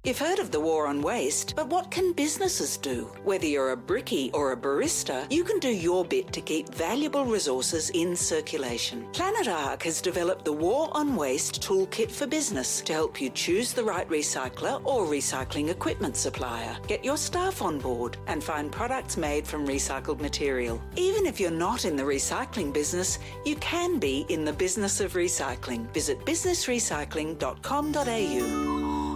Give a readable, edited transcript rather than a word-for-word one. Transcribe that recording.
You've heard of the war on waste, but what can businesses do? Whether you're a brickie or a barista, you can do your bit to keep valuable resources in circulation. Planet Ark has developed the War on Waste Toolkit for Business to help you choose the right recycler or recycling equipment supplier, get your staff on board, and find products made from recycled material. Even if you're not in the recycling business, you can be in the business of recycling. Visit businessrecycling.com.au.